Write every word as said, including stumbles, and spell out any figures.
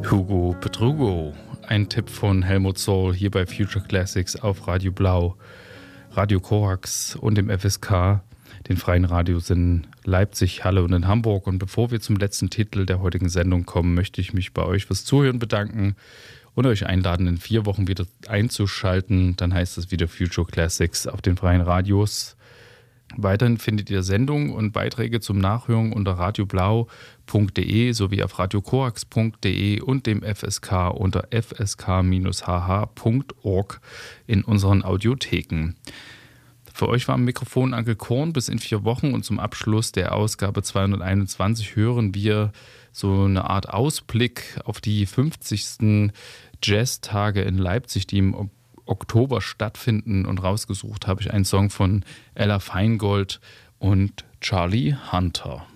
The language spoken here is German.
Hugo Petrugo, ein Tipp von Helmut Zoll hier bei Future Classics auf Radio Blau, Radio Korax und dem F S K, den freien Radios in Leipzig, Halle und in Hamburg. Und bevor wir zum letzten Titel der heutigen Sendung kommen, möchte ich mich bei euch fürs Zuhören bedanken und euch einladen, in vier Wochen wieder einzuschalten. Dann heißt es wieder Future Classics auf den freien Radios. Weiterhin findet ihr Sendungen und Beiträge zum Nachhören unter radioblau punkt de sowie auf radiokorax punkt de und dem F S K unter f s k dash h h punkt org in unseren Audiotheken. Für euch war am Mikrofon Anke Korn bis in vier Wochen und zum Abschluss der Ausgabe zweihunderteinundzwanzig hören wir so eine Art Ausblick auf die fünfzigsten Jazztage in Leipzig, die im Oktober stattfinden, und rausgesucht habe ich einen Song von Ella Feingold und Charlie Hunter.